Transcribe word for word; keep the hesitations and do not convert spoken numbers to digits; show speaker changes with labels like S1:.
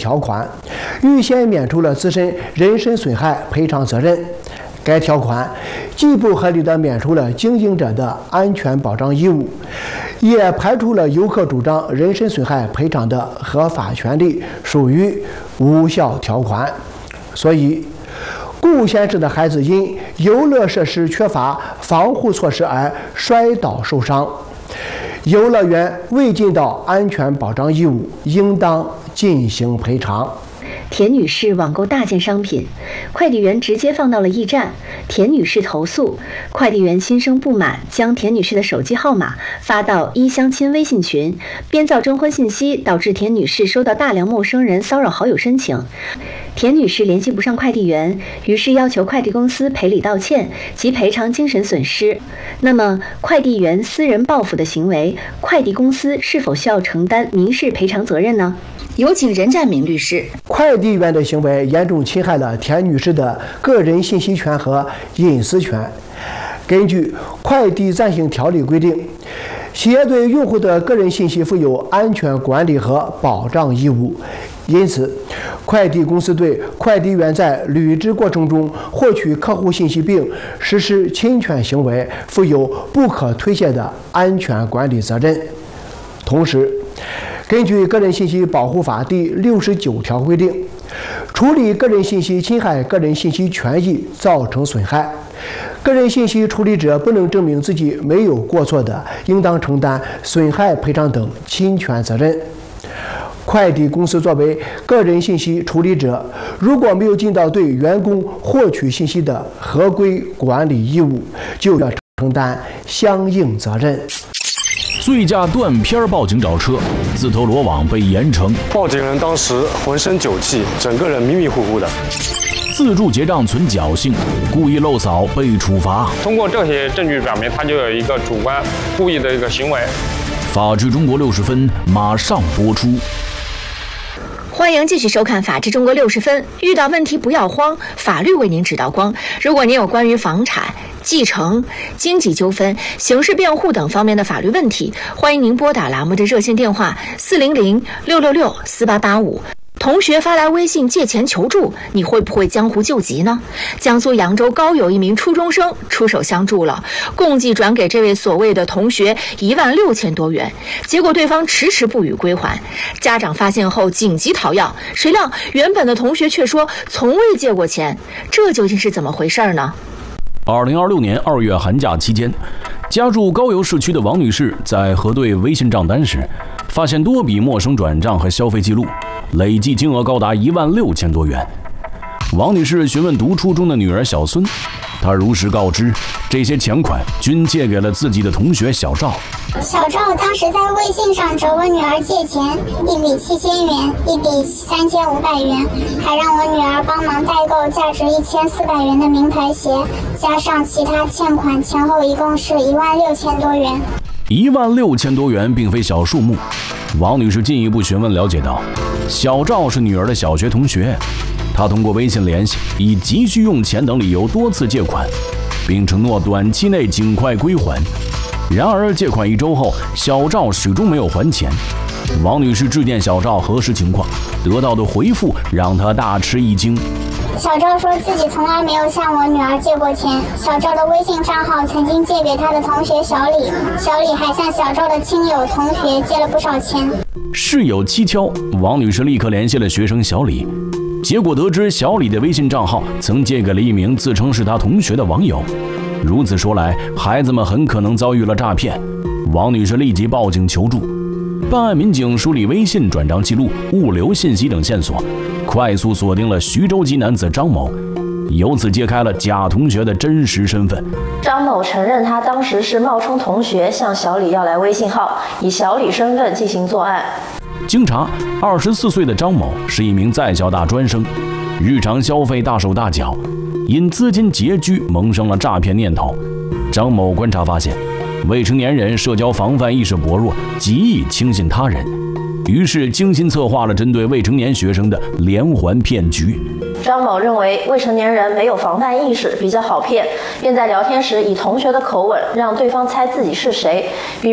S1: 条款，预先免除了自身人身损害赔偿责任。该条款既不合理地免除了经营者的安全保障义务，也排除了游客主张人身损害赔偿的合法权利，属于无效条款。所以，顾先生的孩子因游乐设施缺乏防护措施而摔倒受伤，游乐园未尽到安全保障义务，应当进行赔偿。
S2: 田女士网购大件商品，快递员直接放到了驿站。田女士投诉，快递员心生不满，将田女士的手机号码发到一相亲微信群，编造征婚信息，导致田女士收到大量陌生人骚扰好友申请。田女士联系不上快递员，于是要求快递公司赔礼道歉及赔偿精神损失。那么，快递员私人报复的行为，快递公司是否需要承担民事赔偿责任呢？有请任占明律师。
S1: 快递员的行为严重侵害了田女士的个人信息权和隐私权。根据快递暂行条例规定，企业对用户的个人信息负有安全管理和保障义务。因此，快递公司对快递员在履职过程中获取客户信息并实施侵权行为，负有不可推卸的安全管理责任。同时，根据《个人信息保护法》第六十九条规定，处理个人信息侵害个人信息权益造成损害，个人信息处理者不能证明自己没有过错的，应当承担损害赔偿等侵权责任。快递公司作为个人信息处理者，如果没有尽到对员工获取信息的合规管理义务，就要承担相应责任。
S3: 醉驾断片报警找车，自投罗网被严惩。
S4: 报警人当时浑身酒气，整个人迷迷糊糊的。
S3: 自助结账存侥幸，故意漏扫被处罚。
S5: 通过这些证据表明，他就有一个主观故意的一个行为。
S3: 法治中国六十分马上播出。
S2: 欢迎继续收看《法治中国六十分》，遇到问题不要慌，法律为您指导光。如果您有关于房产、继承、经济纠纷、刑事辩护等方面的法律问题，欢迎您拨打栏目的热线电话四零零六六六四八八五。同学发来微信借钱求助，你会不会江湖救急呢？江苏扬州高有一名初中生出手相助了，共计转给这位所谓的同学一万六千多元，结果对方迟迟不予归还。家长发现后紧急讨要，谁料原本的同学却说从未借过钱，这究竟是怎么回事呢？
S3: 二零二六年二月寒假期间，家住高邮市区的王女士在核对微信账单时，发现多笔陌生转账和消费记录，累计金额高达一万六千多元。王女士询问读初中的女儿小孙，她如实告知，这些钱款均借给了自己的同学小赵。
S6: 小赵当时在微信上找我女儿借钱，一笔七千元，一笔三千五百元，还让我女儿帮忙代购价值一千四百元的名牌鞋，加上其他欠款，前后一共是一万六千多元。
S3: 一万六千多元并非小数目。王女士进一步询问了解到，小赵是女儿的小学同学，她通过微信联系，以急需用钱等理由多次借款，并承诺短期内尽快归还。然而借款一周后，小赵始终没有还钱。王女士致电小赵核实情况，得到的回复让她大吃一惊。
S6: 小赵说自己从来没有向我女儿借过钱，小赵的微信账号曾经借给他的同学小李，小李还向小赵的亲友同学借了不少钱。
S3: 事有蹊跷，王女士立刻联系了学生小李，结果得知小李的微信账号曾借给了一名自称是他同学的网友。如此说来，孩子们很可能遭遇了诈骗。王女士立即报警求助。办案民警梳理微信转账记录、物流信息等线索，快速锁定了徐州籍男子张某，由此揭开了假同学的真实身份。
S7: 张某承认他当时是冒充同学向小李要来微信号，以小李身份进行作案。
S3: 经查，二十四岁的张某是一名在校大专生，日常消费大手大脚，因资金拮据萌生了诈骗念头。张某观察发现，未成年人社交防范意识薄弱，极易轻信他人，于是精心策划了针对未成年学生的连环骗局。
S7: 张某认为未成年人没有防范意识，比较好骗，便在聊天时以同学的口吻让对方猜自己是谁，比